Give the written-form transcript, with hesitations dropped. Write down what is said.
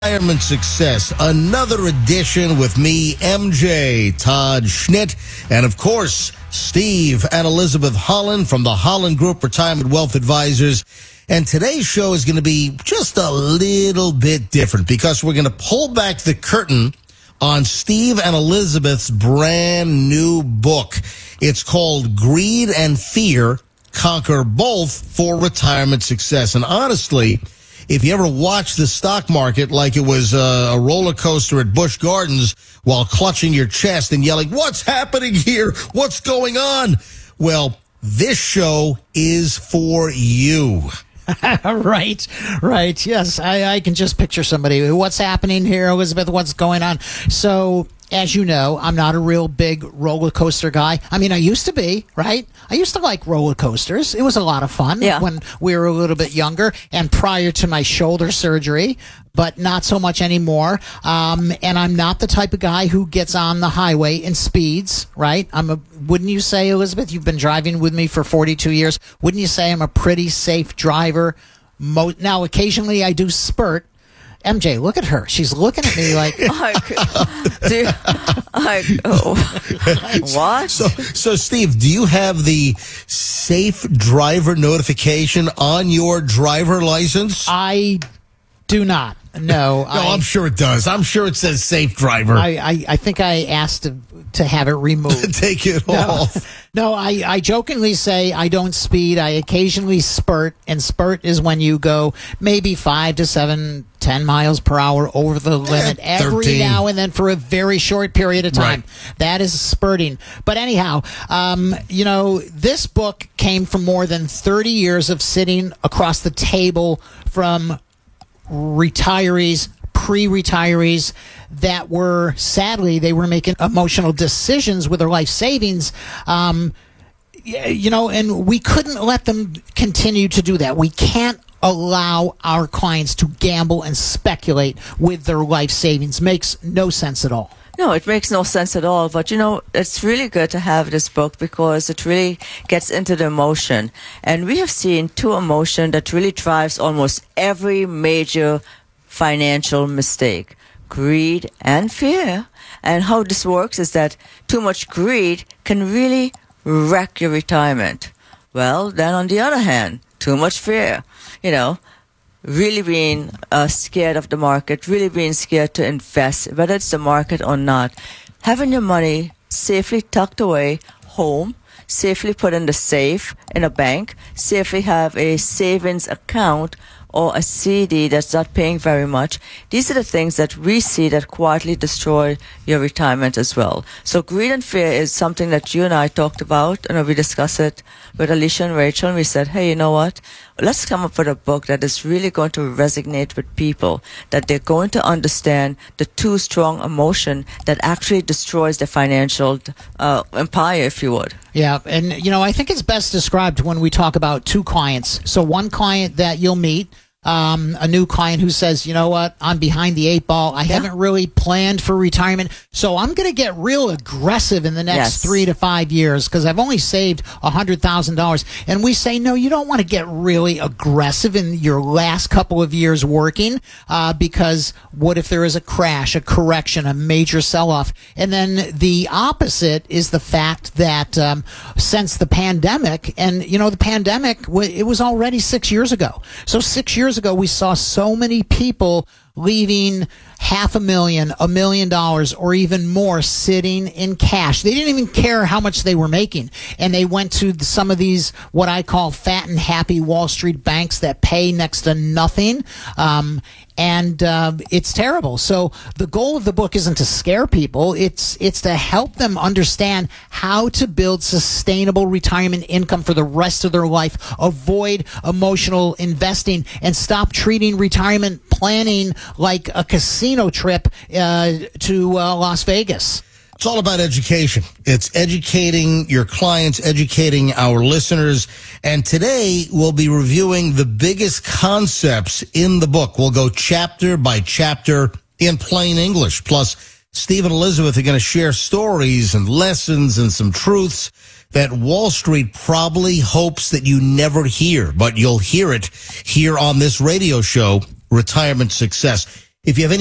Retirement Success, another edition with me, MJ, Todd Schnitt, and of course, Steve and Elizabeth Holland from the Holland Group Retirement Wealth Advisors. And today's show is going to be just a little bit different because we're going to pull back the curtain on Steve and Elizabeth's brand new book. It's called Greed and Fear, Conquer Both for Retirement Success. And honestly, if you ever watched the stock market like it was a roller coaster at Busch Gardens while clutching your chest and yelling, "What's happening here? What's going on?" Well, this show is for you. Right. Yes, I can just picture somebody. What's happening here, Elizabeth? What's going on? So, as you know, I'm not a real big roller coaster guy. I mean, I used to be, right? I used to like roller coasters. It was a lot of fun when we were a little bit younger and prior to my shoulder surgery, but not so much anymore. And I'm not the type of guy who gets on the highway and speeds, right? Wouldn't you say, Elizabeth, you've been driving with me for 42 years. Wouldn't you say I'm a pretty safe driver? Now, occasionally I do spurt. MJ, look at her. She's looking at me like... What? So, Steve, do you have the safe driver notification on your driver license? I do not. No. I'm sure it does. I'm sure it says safe driver. I think I asked to have it removed. Take it off. No, I jokingly say I don't speed. I occasionally spurt, and spurt is when you go maybe 5 to 7, 10 miles per hour over the limit every 13. now and then for a very short period of time. Right. That is spurting. But anyhow, this book came from more than 30 years of sitting across the table from retirees, pre-retirees that were, sadly, they were making emotional decisions with their life savings, and we couldn't let them continue to do that. We can't allow our clients to gamble and speculate with their life savings. Makes no sense at all. No, it makes no sense at all. But, it's really good to have this book because it really gets into the emotion. And we have seen two emotions that really drives almost every major financial mistake: greed and fear. And how this works is that too much greed can really wreck your retirement. Well, then on the other hand, too much fear, really being scared of the market, really being scared to invest, whether it's the market or not. Having your money safely tucked away home, safely put in the safe in a bank, safely have a savings account or a CD that's not paying very much. These are the things that we see that quietly destroy your retirement as well. So greed and fear is something that you and I talked about, and we discussed it with Alicia and Rachel, and we said, hey, you know what? Let's come up with a book that is really going to resonate with people, that they're going to understand the too strong emotion that actually destroys their financial empire, if you would. Yeah, and I think it's best described when we talk about two clients. So one client that you'll meet, a new client who says, you know what, I'm behind the 8 ball. I haven't really planned for retirement, so I'm going to get real aggressive in the next 3 to 5 years because I've only saved $100,000. And we say, no, you don't want to get really aggressive in your last couple of years working because what if there is a crash, a correction, a major sell-off? And then the opposite is the fact that since the pandemic, and the pandemic, it was already 6 years ago. So 6 years ago, we saw so many people leaving $500,000, $1 million, or even more sitting in cash. They didn't even care how much they were making. And they went to some of these, what I call fat and happy Wall Street banks that pay next to nothing. And it's terrible. So the goal of the book isn't to scare people. It's to help them understand how to build sustainable retirement income for the rest of their life, avoid emotional investing, and stop treating retirement planning like a casino trip to Las Vegas. It's all about education. It's educating your clients, educating our listeners. And today we'll be reviewing the biggest concepts in the book. We'll go chapter by chapter in plain English. Plus, Steve and Elizabeth are going to share stories and lessons and some truths that Wall Street probably hopes that you never hear, but you'll hear it here on this radio show, Retirement Success. If you have any